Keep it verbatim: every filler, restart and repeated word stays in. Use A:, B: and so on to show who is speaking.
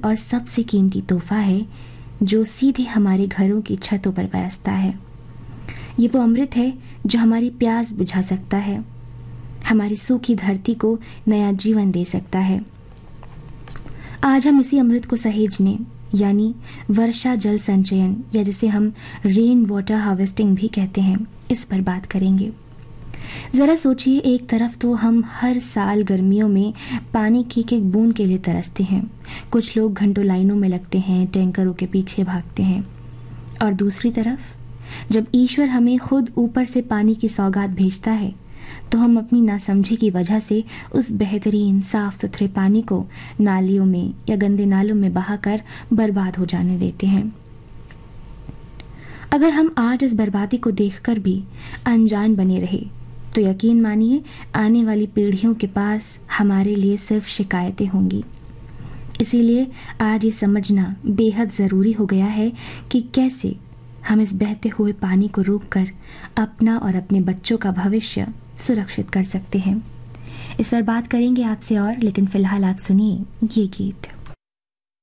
A: और सबसे कीमती तोहफा है जो सीधे हमारे घरों की छतों पर बरसता है। ये वो अमृत है जो हमारी प्यास बुझा सकता है, हमारी सूखी धरती को नया जीवन दे सकता है। आज हम इसी अमृत को सहेजने, यानी वर्षा जल संचयन, या जिसे हम रेन वाटर हार्वेस्टिंग भी कहते हैं, इस पर बात करेंगे। ज़रा सोचिए, एक तरफ तो हम हर साल गर्मियों में पानी की एक एक बूंद के लिए तरसते हैं, कुछ लोग घंटों लाइनों में लगते हैं, टैंकरों के पीछे भागते हैं, और दूसरी तरफ जब ईश्वर हमें खुद ऊपर से पानी की सौगात भेजता है तो हम अपनी नासमझी की वजह से उस बेहतरीन साफ सुथरे पानी को नालियों में या गंदे नालों में बहाकर बर्बाद हो जाने देते हैं। अगर हम आज इस बर्बादी को देखकर भी अनजान बने रहे तो यकीन मानिए आने वाली पीढ़ियों के पास हमारे लिए सिर्फ शिकायतें होंगी। इसीलिए आज ये समझना बेहद ज़रूरी हो गया है कि कैसे हम इस बहते हुए पानी को रोककर अपना और अपने बच्चों का भविष्य सुरक्षित कर सकते हैं। इस पर बात करेंगे आपसे और, लेकिन फिलहाल आप सुनिए ये गीत।